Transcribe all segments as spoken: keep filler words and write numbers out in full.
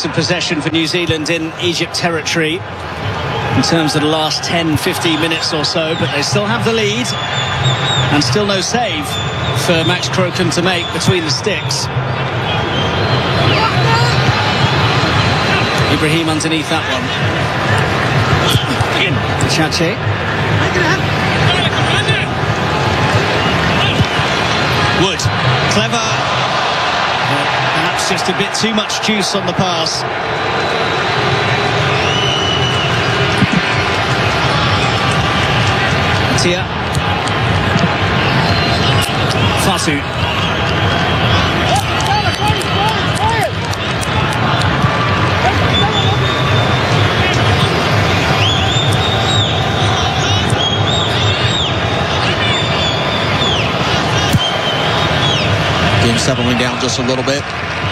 minutes of possession for New Zealand in Egypt territory in terms of the last ten, fifteen minutes or so, but they still have the lead and still no save for Max Crocombe to make between the sticks. Ibrahim underneath that one. Chache. Wood. Clever. But perhaps just a bit too much juice on the pass. Tia. Fasu. Game settling down just a little bit.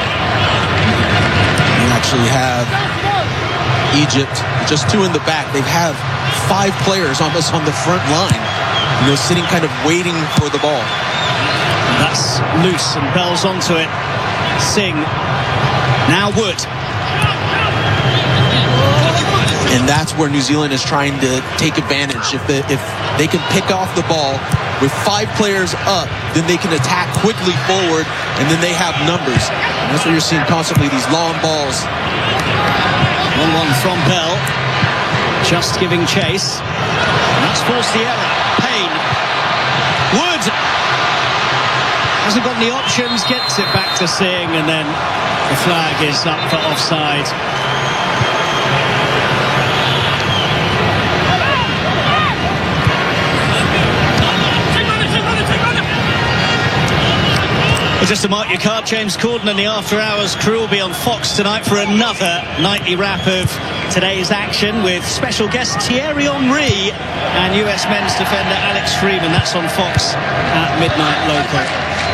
You actually have Egypt, just two in the back. They have five players almost on the front line, you know, sitting kind of waiting for the ball. That's loose and Bell's onto it. Singh. Now Wood. And that's where New Zealand is trying to take advantage. If, the, if they can pick off the ball with five players up, then they can attack quickly forward, and then they have numbers. And that's what you're seeing constantly, these long balls. one one from Bell. Just giving chase. And that's forced the error. Payne. Wood. Hasn't got any options. Gets it back to Singh, and then the flag is up for offside. Well, just to mark your card, James Corden and the After Hours crew will be on Fox tonight for another nightly wrap of today's action with special guest Thierry Henry and U S men's defender Alex Freeman. That's on Fox at midnight local.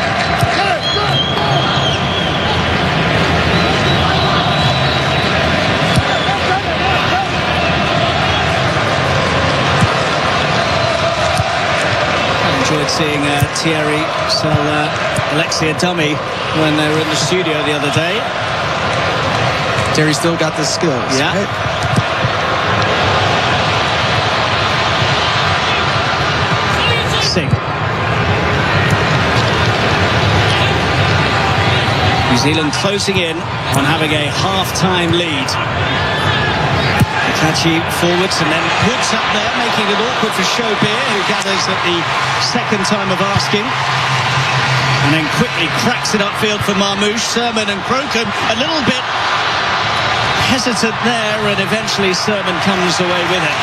Enjoyed seeing uh, Thierry sell uh, Alexia dummy when they were in the studio the other day. Terry still got the skills. Yeah. Right? Singh. New Zealand closing in on having a half-time lead. Hitachi forwards and then Woods up there, making it awkward for Shobir, who gathers at the second time of asking. And then quickly cracks it upfield for Marmoush. Sermon and Crocombe a little bit hesitant there, and eventually Sermon comes away with it.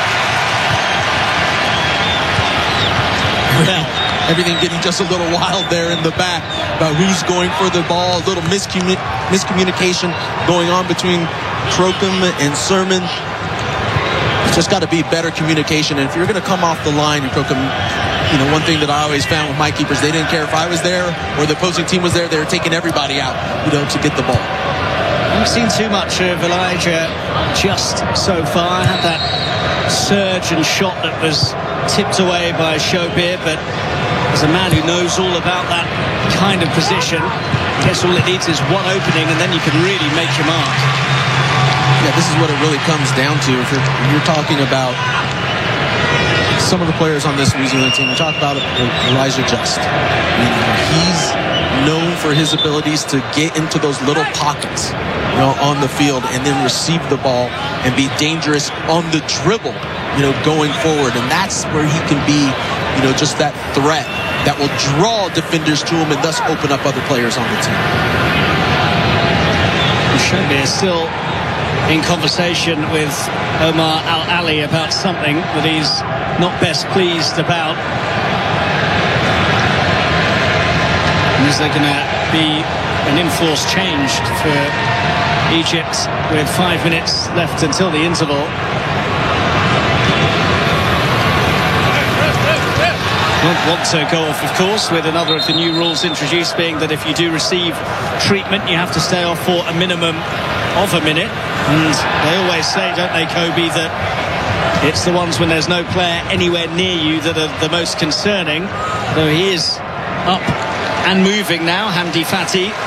Bell. Everything getting just a little wild there in the back about who's going for the ball. A little miscommun- miscommunication going on between Crocombe and Sermon. It's just got to be better communication. And if you're going to come off the line and Crocombe, you know, one thing that I always found with my keepers, they didn't care if I was there or the opposing team was there. They were taking everybody out, you know, to get the ball. I haven't seen too much of Elijah just so far. I had that surge and shot that was tipped away by Shobir, but as a man who knows all about that kind of position, I guess all it needs is one opening and then you can really make your mark. Yeah, this is what it really comes down to. If you're, you're talking about some of the players on this New Zealand team, we talk about Elijah Just. You know, he's known for his abilities to get into those little pockets, you know, on the field and then receive the ball and be dangerous on the dribble, you know, going forward. And that's where he can be, you know, just that threat that will draw defenders to him and thus open up other players on the team. Shobir is still in conversation with Omar Al-Ali about something that he's not best pleased about. And is there going to be an enforced change for Egypt with five minutes left until the interval? Won't want to go off, of course, with another of the new rules introduced being that if you do receive treatment, you have to stay off for a minimum of a minute. And they always say, don't they, Kobe, that it's the ones when there's no player anywhere near you that are the most concerning. Though he is up and moving now, Hamdi Fati.